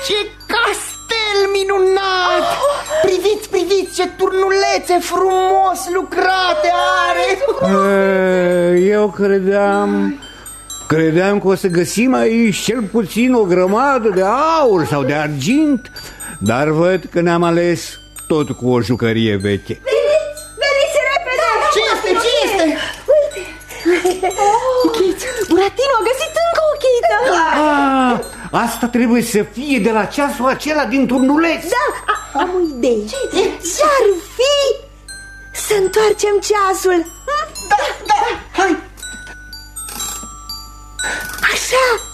Ce castel minunat! Priviți, priviți ce turnulețe frumos lucrate are! Eu credeam că o să găsim aici cel puțin o grămadă de aur sau de argint, dar văd că ne-am ales tot cu o jucărie veche. Veniți repede! Ce este? Uite! Buratino a găsit încă o chită! Asta trebuie să fie de la ceasul acela din turnuleț. Da, am o idee. Ce-ar fi să întoarcem ceasul? Da, hai! Așa!